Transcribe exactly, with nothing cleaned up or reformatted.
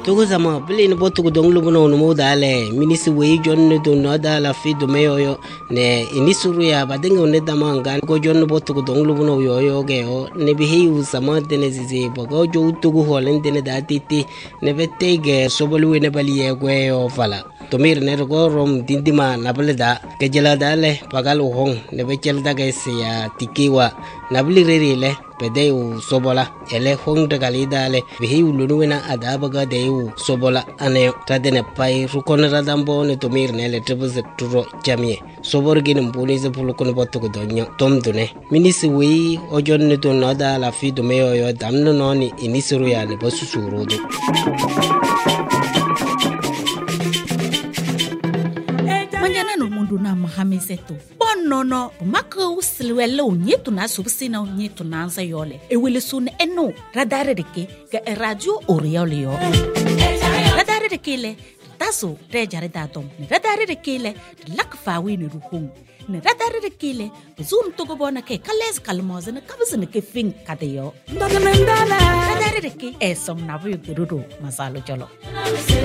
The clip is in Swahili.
tugo sama bili ni botu ko donglu bono no modale minisi we jonne do noda la fi do meyo ne inisuru ya badenga ne damanga ko jonne botu ko donglu bono yo yo ge o ne bihi u sama dene zizi bogo jo tugo holen dene datiti ne bette ge sobolu ne bali ye gwe o fala to mir ne go rom dindima nableda ke jela dale pagal hong ne be chelda ge ya tikiwa nabli rerile pede u sobola ele hong de galidale bihi ulunuena adabaga de u sobola ane tadene pai rukon radambo ne to mir ne le trebze turo jamie sobor gin mbuni ze pulukon botu ko donyo tom dune minisi wi ojon ne to nada la fi do meyo yo damno noni inisuru ya ne bosu surudo na mahamiseto bonono maka usilwele unyetu na subsina unyetu na ansa yole ewele sun eno radare deke ga radio oriole yo radare deke le taso rejare datom radare deke le lakfawi ne ruhung ne radare deke le zum to go bona ke kales kalmoze ne kabzne ke fin kadeyo radare deke esom na bu guru masalo chalo